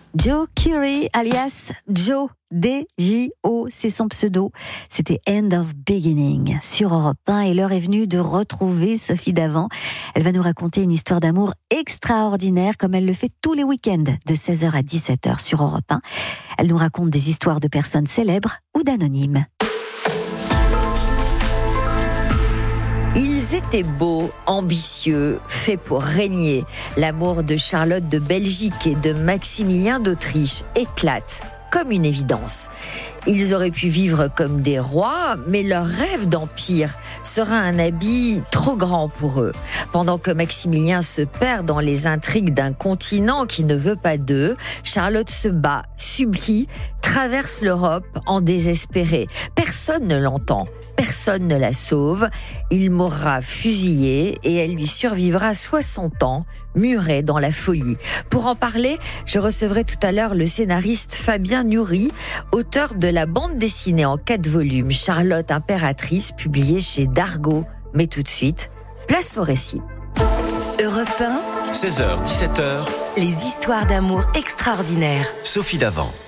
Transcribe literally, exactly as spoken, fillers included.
Joe Keery, alias Joe, D J O, c'est son pseudo. C'était End of Beginning sur Europe un et l'heure est venue de retrouver Sophie Davant. Elle va nous raconter une histoire d'amour extraordinaire comme elle le fait tous les week-ends de seize heures à dix-sept heures sur Europe un. Elle nous raconte des histoires de personnes célèbres ou d'anonymes. Ils étaient beaux, ambitieux, faits pour régner. L'amour de Charlotte de Belgique et de Maximilien d'Autriche éclate comme une évidence. Ils auraient pu vivre comme des rois, mais leur rêve d'empire sera un habit trop grand pour eux. Pendant que Maximilien se perd dans les intrigues d'un continent qui ne veut pas d'eux, Charlotte se bat, supplie, traverse l'Europe en désespérée. Personne ne l'entend, personne ne la sauve. Il mourra fusillé et elle lui survivra soixante ans, murée dans la folie. Pour en parler, je recevrai tout à l'heure le scénariste Fabien Nury, auteur de la bande dessinée en quatre volumes, Charlotte impératrice, publiée chez Dargaud. Mais tout de suite, place au récit. Europe un, seize heures, dix-sept heures, les histoires d'amour extraordinaires. Sophie Davant.